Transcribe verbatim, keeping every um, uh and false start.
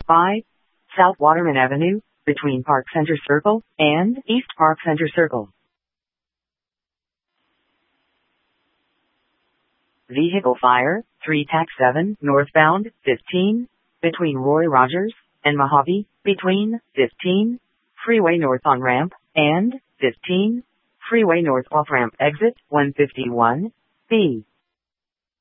by South Waterman Avenue, between Park Center Circle and East Park Center Circle. Vehicle fire, three tax seven, northbound, fifteen, between Roy Rogers and Mojave, between fifteen, freeway north on ramp, and fifteen, freeway north off ramp exit one fifty-one, B.